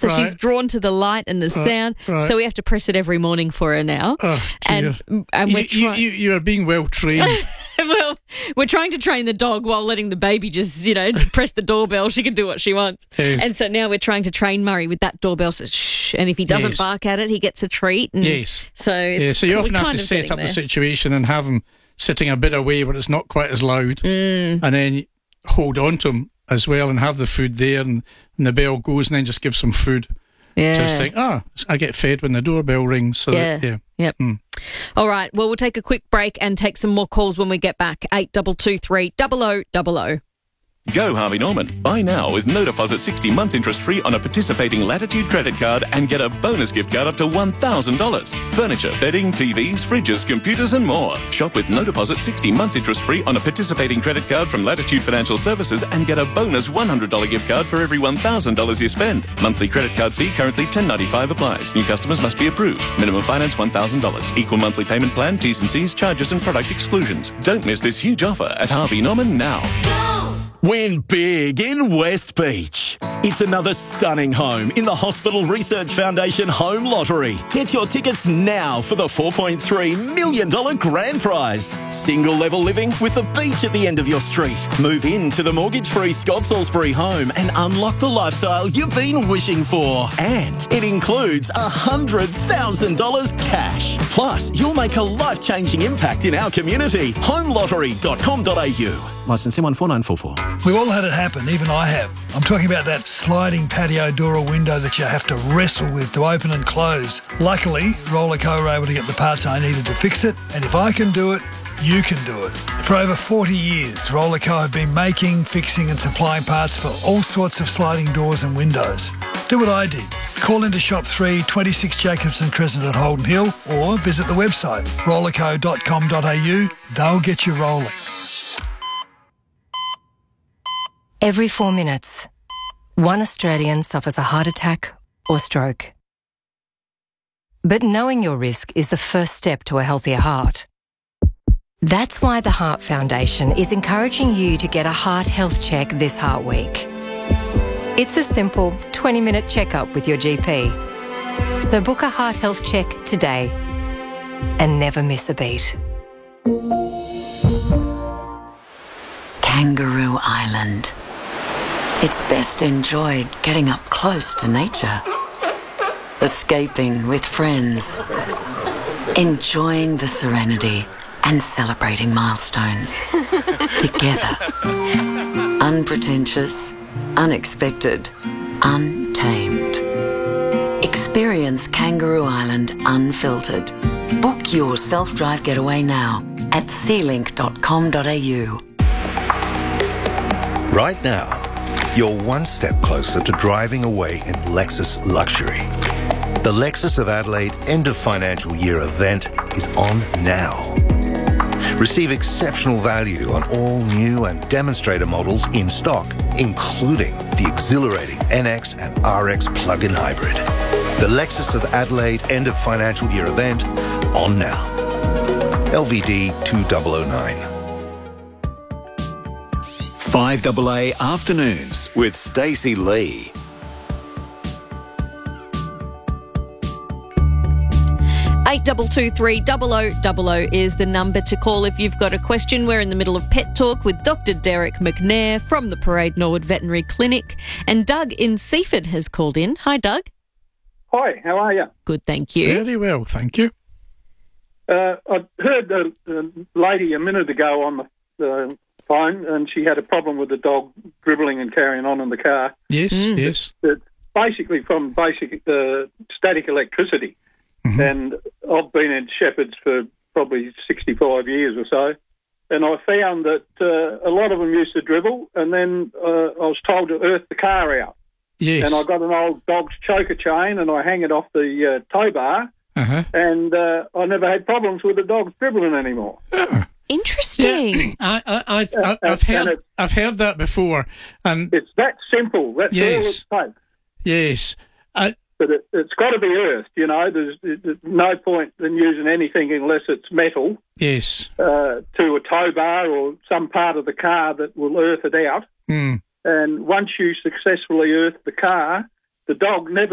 so she's drawn to the light and the sound. So we have to press it every morning for her now. Oh, dear. And we're trying. You are being well trained. Well, we're trying to train the dog while letting the baby just, press the doorbell. She can do what she wants. Yes. And so now we're trying to train Murray with that doorbell. So shh, and if he doesn't bark at it, he gets a treat. And yes. So so you often have to set up the situation and have him sitting a bit away where it's not quite as loud, and then hold on to him as well and have the food there, and the bell goes, and then just give some food. Yeah. Just think, I get fed when the doorbell rings. So Yep. All right. Well, we'll take a quick break and take some more calls when we get back. 8223 0000. Go Harvey Norman. Buy now with no deposit 60 months interest free on a participating Latitude credit card and get a bonus gift card up to $1,000. Furniture, bedding, TVs, fridges, computers and more. Shop with no deposit 60 months interest free on a participating credit card from Latitude Financial Services and get a bonus $100 gift card for every $1,000 you spend. Monthly credit card fee currently $10.95 applies. New customers must be approved. Minimum finance $1,000. Equal monthly payment plan, T's and C's, charges and product exclusions. Don't miss this huge offer at Harvey Norman now. Win big in West Beach. It's another stunning home in the Hospital Research Foundation Home Lottery. Get your tickets now for the $4.3 million grand prize. Single level living with a beach at the end of your street. Move into the mortgage-free Scott Salisbury home and unlock the lifestyle you've been wishing for. And it includes $100,000 cash. Plus, you'll make a life-changing impact in our community. Homelottery.com.au. Licence M14944. We've all had it happen, even I have. I'm talking about that sliding patio door or window that you have to wrestle with to open and close. Luckily, Rollerco were able to get the parts I needed to fix it, and if I can do it, you can do it. For over 40 years, Rollerco have been making, fixing and supplying parts for all sorts of sliding doors and windows. Do what I did. Call into Shop 3, 26 Jacobson Crescent at Holden Hill, or visit the website, rollerco.com.au. They'll get you rolling. Every 4 minutes, one Australian suffers a heart attack or stroke. But knowing your risk is the first step to a healthier heart. That's why the Heart Foundation is encouraging you to get a heart health check this Heart Week. It's a simple 20-minute checkup with your GP. So book a heart health check today and never miss a beat. Kangaroo Island. It's best enjoyed getting up close to nature, escaping with friends, enjoying the serenity and celebrating milestones together. Unpretentious, unexpected, untamed. Experience Kangaroo Island unfiltered. Book your self-drive getaway now at sealink.com.au. Right now, you're one step closer to driving away in Lexus luxury. The Lexus of Adelaide end of financial year event is on now. Receive exceptional value on all new and demonstrator models in stock, including the exhilarating NX and RX plug-in hybrid. The Lexus of Adelaide end of financial year event on now. LVD 2009. 5AA Afternoons with Stacey Lee. 8223 0000 is the number to call if you've got a question. We're in the middle of Pet Talk with Dr. Derek McNair from the Parade Norwood Veterinary Clinic, and Doug in Seaford has called in. Hi, Doug. Hi, how are you? Good, thank you. Very well, thank you. I heard the lady a minute ago on the phone, and she had a problem with the dog dribbling and carrying on in the car. Yes, yes. It's basically from static electricity. Mm-hmm. And I've been in shepherds for probably 65 years or so, and I found that a lot of them used to dribble, and then I was told to earth the car out. Yes. And I got an old dog's choker chain, and I hang it off the tow bar, and I never had problems with the dogs dribbling anymore. Oh. Interesting. Yeah, I've heard that before. It's that simple. That's all it takes. Yes. But it's got to be earthed, you know. There's no point in using anything unless it's metal. Yes. To a tow bar or some part of the car that will earth it out. Mm. And once you successfully earth the car, the dog never